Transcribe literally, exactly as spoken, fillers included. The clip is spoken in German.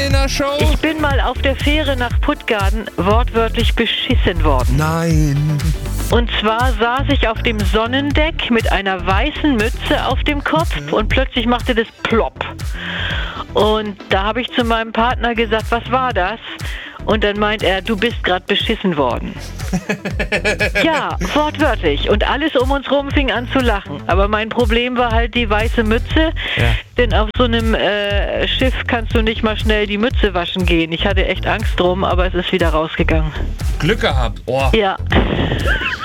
in der Show? Ich bin mal auf der Fähre nach Puttgarden wortwörtlich beschissen worden. Nein. Und zwar saß ich auf dem Sonnendeck mit einer weißen Mütze auf dem Kopf und plötzlich machte das plopp. Und da habe ich zu meinem Partner gesagt, was war das? Und dann meint er, du bist gerade beschissen worden. Ja, wortwörtlich. Und alles um uns rum fing an zu lachen. Aber mein Problem war halt die weiße Mütze. Ja. Denn auf so einem äh, Schiff kannst du nicht mal schnell die Mütze waschen gehen. Ich hatte echt Angst drum, aber es ist wieder rausgegangen. Glück gehabt. Oh. Ja.